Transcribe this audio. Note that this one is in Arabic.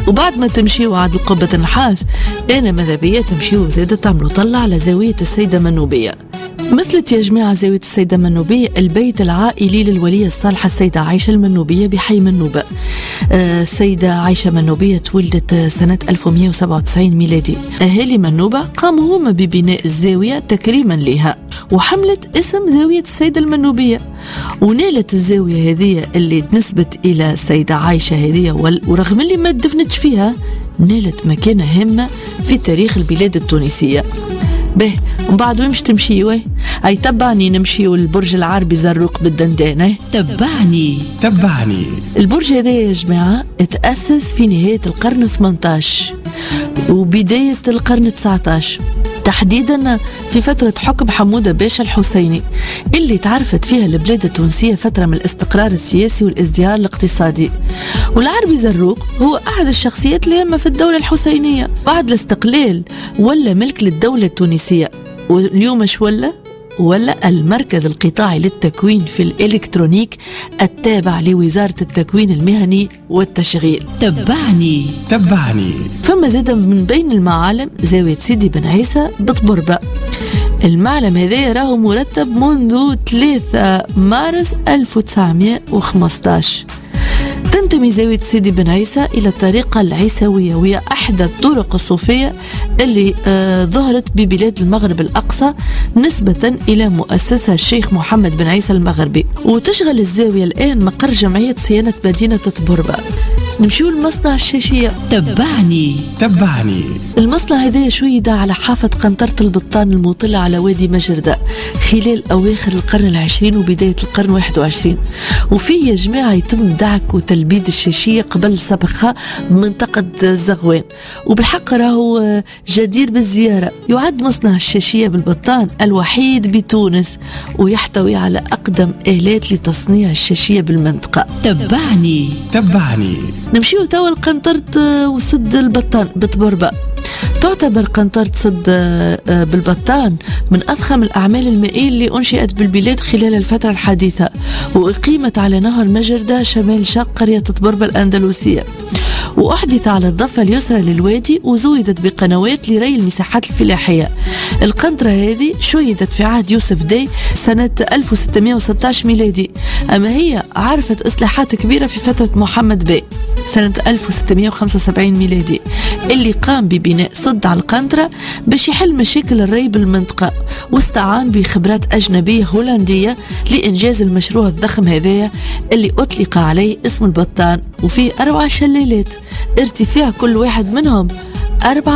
وبعد ما تمشيوا عاد القبة النحاس أنا ماذا بيا تمشيوا زادة تعملوا طلع على زاوية السيدة منوبية. مثلت يا جماعة زاوية السيدة منوبية البيت العائلي للولية الصالحة السيدة عائشة المنوبية بحي منوبة. السيدة عائشة منوبية تولدت سنة 1197 ميلادي. أهالي منوبة قاموا هما ببناء الزاوية تكريما لها وحملت اسم زاوية السيدة المنوبية، ونالت الزاوية هذه اللي تنسبت إلى السيدة عائشة هذه ورغم اللي ما دفنتش فيها نالت مكانة هامة في تاريخ البلاد التونسية. به ومن بعد وين مش تمشي أي تبعني نمشي والبرج العربي زروق بالدندانة. تبعني. البرج هذا يا جماعة اتأسس في نهاية القرن 18 وبداية القرن 19 تحديدا في فترة حكم حمودة باشا الحسيني اللي تعرفت فيها البلاد التونسية فترة من الاستقرار السياسي والازدهار الاقتصادي. والعربي زروق هو أحد الشخصيات الهامة في الدولة الحسينية. بعد الاستقلال ولا ملك للدولة التونسية، واليوم ايش ولا المركز القطاعي للتكوين في الإلكترونيك التابع لوزارة التكوين المهني والتشغيل. تبعني. فما زاد من بين المعالم زاوية سيدي بن عيسى بطبربة. المعلم هذا راه مرتب منذ 3 مارس 1915. تنتمي زاوية سيدي بن عيسى إلى الطريقة العيسوية، وهي أحدى الطرق الصوفية اللي ظهرت ببلاد المغرب الأقصى نسبة إلى مؤسسها الشيخ محمد بن عيسى المغربي. وتشغل الزاوية الآن مقر جمعية صيانة مدينة طبربة. نمشيو لمصنع الشاشية. تبعني. المصنع هذا شيد على حافة قنطرة البطان المطلة على وادي مجردة خلال أواخر القرن العشرين وبداية القرن 21، وفيه يا جماعة يتم دعك وتلبيد الشاشية قبل سبخها بمنطقة الزغوان، وبالحق راهو جدير بالزيارة. يعد مصنع الشاشية بالبطان الوحيد بتونس ويحتوي على أقدم آلات لتصنيع الشاشية بالمنطقة. تبعني. نمشيو توا لقنطرة وسد البطان بطبربة. تعتبر قنطرة سد بالبطان من أضخم الأعمال المائية اللي أنشئت بالبلاد خلال الفترة الحديثة، وأقيمت على نهر مجردة شمال شرق قرية طبربة الأندلسية، وأحدث على الضفة اليسرى للوادي وزودت بقنوات لري المساحات الفلاحية. القنطرة هذه شيدت في عهد يوسف داي سنة 1616 ميلادي، أما هي عرفت إصلاحات كبيرة في فترة محمد باي سنة 1675 ميلادي اللي قام ببناء سد على القنطرة باش يحل مشاكل الري بالمنطقة، واستعان بخبرات أجنبية هولندية لإنجاز المشروع الضخم هذايا اللي أطلق عليه اسم البطان. وفيه 4 شلالات ارتفاع كل واحد منهم 4